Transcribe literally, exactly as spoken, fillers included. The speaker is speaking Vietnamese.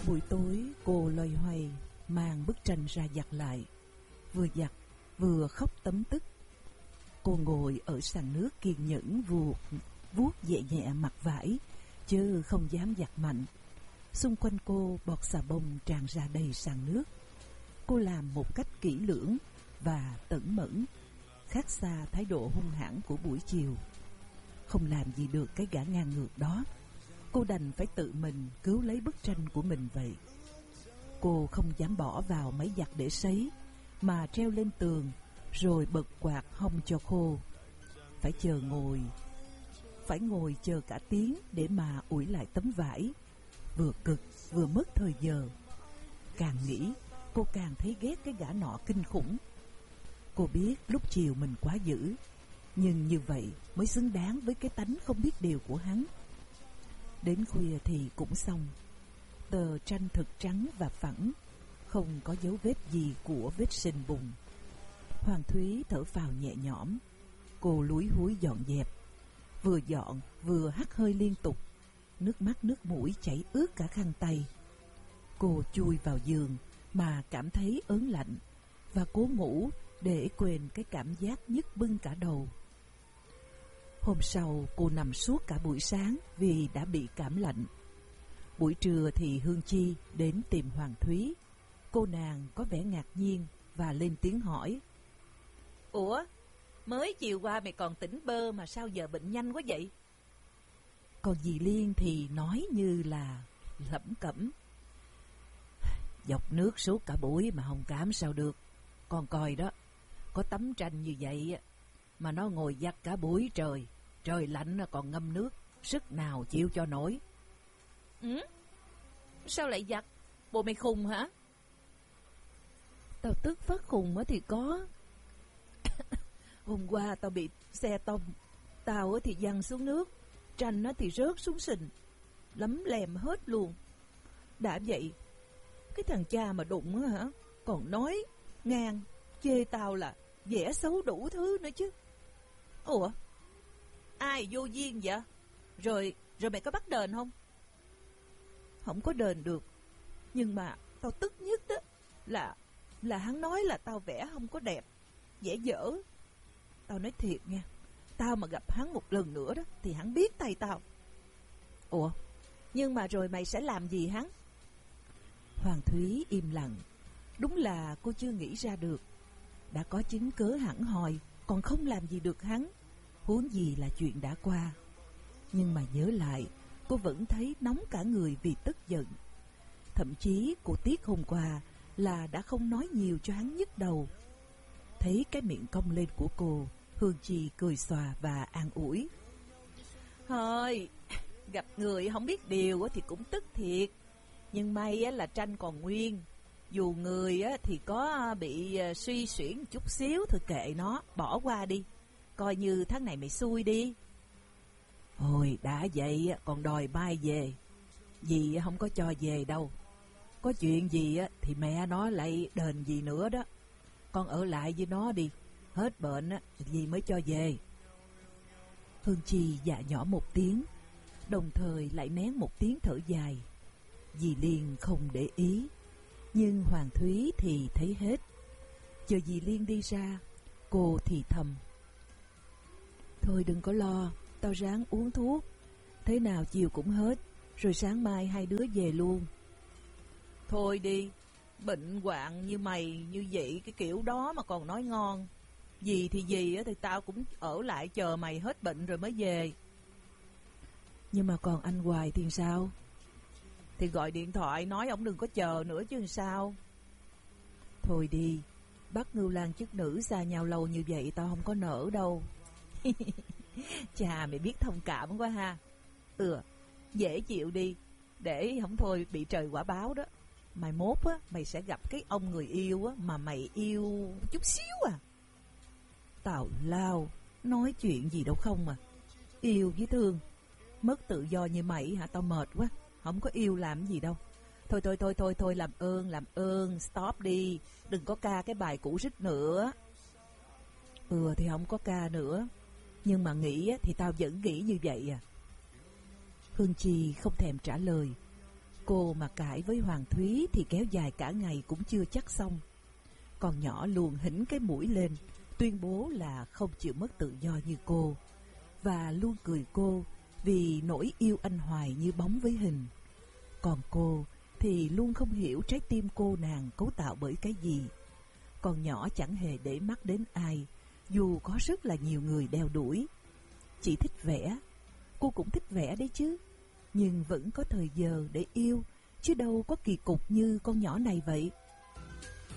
Buổi tối cô loay hoay mang bức tranh ra giặt lại. Vừa giặt vừa khóc tấm tức. Cô ngồi ở sàn nước kiên nhẫn vuốt vuốt nhẹ nhẹ mặt vải, chứ không dám giặt mạnh. Xung quanh cô bọt xà bông tràn ra đầy sàn nước. Cô làm một cách kỹ lưỡng và tẩn mẫn, khác xa thái độ hung hãn của buổi chiều. Không làm gì được cái gã ngang ngược đó, cô đành phải tự mình cứu lấy bức tranh của mình vậy. Cô không dám bỏ vào máy giặt để sấy, mà treo lên tường rồi bật quạt hong cho khô. Phải chờ ngồi Phải ngồi chờ cả tiếng để mà ủi lại tấm vải. Vừa cực vừa mất thời giờ. Càng nghĩ cô càng thấy ghét cái gã nọ kinh khủng. Cô biết lúc chiều mình quá dữ, nhưng như vậy mới xứng đáng với cái tánh không biết điều của hắn. Đến khuya thì cũng xong. Tờ tranh thật trắng và phẳng, không có dấu vết gì của vết sình bùn. Hoàng Thúy thở phào nhẹ nhõm. Cô lúi húi dọn dẹp, vừa dọn vừa hắt hơi liên tục. Nước mắt nước mũi chảy ướt cả khăn tay. Cô chui vào giường mà cảm thấy ớn lạnh, và cố ngủ để quên cái cảm giác nhức bưng cả đầu. Hôm sau cô nằm suốt cả buổi sáng vì đã bị cảm lạnh. Buổi trưa thì Hương Chi đến tìm Hoàng Thúy. Cô nàng có vẻ ngạc nhiên và lên tiếng hỏi: Ủa, mới chiều qua mày còn tỉnh bơ mà sao giờ bệnh nhanh quá vậy? Còn dì Liên thì nói như là lẩm cẩm: Dọc nước suốt cả buổi mà không cảm sao được. Con coi đó, có tấm tranh như vậy mà nó ngồi giặt cả buổi trời. Trời lạnh còn ngâm nước, sức nào chịu cho nổi. Ừ? Sao lại giặt? Bộ mày khùng hả? Tao tức phát khùng thì có. Hôm qua tao bị xe tông, tao thì văng xuống nước, tranh thì rớt xuống sình, lấm lem hết luôn. Đã vậy, cái thằng cha mà đụng hả, còn nói ngang chê tao là vẽ xấu đủ thứ nữa chứ. Ủa, ai vô duyên vậy? Rồi rồi mày có bắt đền không? Không có đền được. Nhưng mà tao tức nhất đó là Là hắn nói là tao vẽ không có đẹp, vẽ dở. Tao nói thiệt nha, tao mà gặp hắn một lần nữa đó thì hắn biết tay tao. Ủa, nhưng mà rồi mày sẽ làm gì hắn? Hoàng Thúy im lặng. Đúng là cô chưa nghĩ ra được. Đã có chứng cớ hẳn hoi, còn không làm gì được hắn, huống gì là chuyện đã qua. Nhưng mà nhớ lại, cô vẫn thấy nóng cả người vì tức giận. Thậm chí cô tiếc hôm qua là đã không nói nhiều cho hắn nhức đầu. Thấy cái miệng cong lên của cô, Hương Chi cười xòa và an ủi: Thôi, gặp người không biết điều thì cũng tức thiệt. Nhưng may là tranh còn nguyên. Dù người thì có bị suy xuyển chút xíu thì kệ nó, bỏ qua đi. Coi như tháng này mày xui đi. Ôi đã vậy còn đòi mai về. Dì không có cho về đâu. Có chuyện gì thì mẹ nó lại đền gì nữa đó. Con ở lại với nó đi. Hết bệnh dì mới cho về. Hương Chi dạ nhỏ một tiếng, đồng thời lại nén một tiếng thở dài. Dì Liên không để ý, nhưng Hoàng Thúy thì thấy hết. Chờ dì Liên đi ra, cô thì thầm: Thôi đừng có lo, tao ráng uống thuốc. Thế nào chiều cũng hết, rồi sáng mai hai đứa về luôn. Thôi đi, bệnh hoạn như mày như vậy cái kiểu đó mà còn nói ngon. Gì thì gì thì tao cũng ở lại chờ mày hết bệnh rồi mới về. Nhưng mà còn anh Hoài thì sao? Thì gọi điện thoại nói ông đừng có chờ nữa chứ sao. Thôi đi, bắt Ngưu Lang chức nữ xa nhau lâu như vậy tao không có nỡ đâu. Chà, mày biết thông cảm quá ha. Ừ, dễ chịu đi, để không thôi bị trời quả báo đó. Mai mốt á, mày sẽ gặp cái ông người yêu á, mà mày yêu chút xíu à. Tào lao, nói chuyện gì đâu không mà. Yêu với thương, mất tự do như mày hả, tao mệt quá. Không có yêu làm gì đâu. Thôi thôi thôi thôi thôi làm ơn, làm ơn, stop đi. Đừng có ca cái bài cũ rích nữa. Ừ thì không có ca nữa, nhưng mà nghĩ thì tao vẫn nghĩ như vậy à. Hương Chi không thèm trả lời. Cô mà cãi với Hoàng Thúy thì kéo dài cả ngày cũng chưa chắc xong. Con nhỏ luôn hỉnh cái mũi lên, tuyên bố là không chịu mất tự do như cô, và luôn cười cô vì nỗi yêu anh hoài như bóng với hình. Còn cô thì luôn không hiểu trái tim cô nàng cấu tạo bởi cái gì. Con nhỏ chẳng hề để mắt đến ai, dù có rất là nhiều người đeo đuổi. Chỉ thích vẽ, cô cũng thích vẽ đấy chứ, nhưng vẫn có thời giờ để yêu, chứ đâu có kỳ cục như con nhỏ này vậy.